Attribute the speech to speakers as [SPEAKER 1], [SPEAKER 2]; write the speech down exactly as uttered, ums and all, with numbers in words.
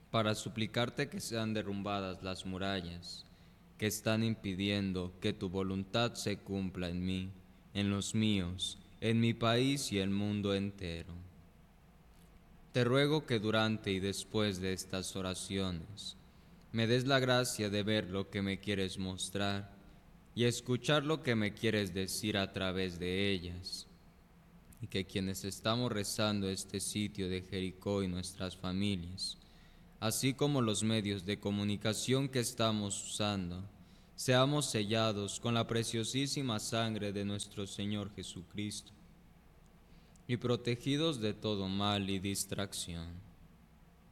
[SPEAKER 1] para suplicarte que sean derrumbadas las murallas que están impidiendo que tu voluntad se cumpla en mí, en los míos, en mi país y el mundo entero. Te ruego que durante y después de estas oraciones me des la gracia de ver lo que me quieres mostrar y escuchar lo que me quieres decir a través de ellas, y que quienes estamos rezando este sitio de Jericó y nuestras familias, así como los medios de comunicación que estamos usando, seamos sellados con la preciosísima sangre de nuestro Señor Jesucristo y protegidos de todo mal y distracción.